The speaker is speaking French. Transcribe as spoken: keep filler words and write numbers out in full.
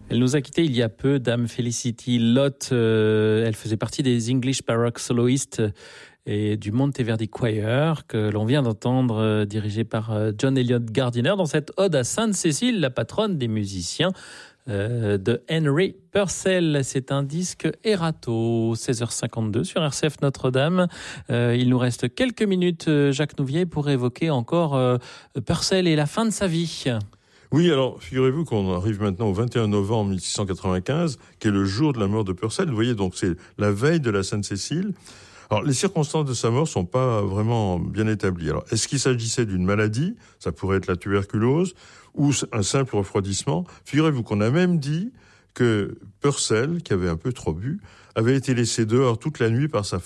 Elle nous a quittés il y a peu, Dame Felicity Lott. Euh, elle faisait partie des English Baroque Soloists et du Monteverdi Choir que l'on vient d'entendre, euh, dirigé par euh, John Eliot Gardiner dans cette ode à Sainte-Cécile, la patronne des musiciens, euh, de Henry Purcell. C'est un disque Erato, seize heures cinquante-deux sur R C F Notre-Dame. Euh, il nous reste quelques minutes, euh, Jacques Nouvier, pour évoquer encore euh, Purcell et la fin de sa vie. Oui, alors, figurez-vous qu'on arrive maintenant au vingt et un novembre mille six cent quatre-vingt-quinze, qui est le jour de la mort de Purcell. Vous voyez, donc c'est la veille de la Sainte-Cécile. Alors, les circonstances de sa mort sont pas vraiment bien établies. Alors, est-ce qu'il s'agissait d'une maladie? Ça pourrait être la tuberculose ou un simple refroidissement. Figurez-vous qu'on a même dit que Purcell, qui avait un peu trop bu, avait été laissé dehors toute la nuit par sa femme.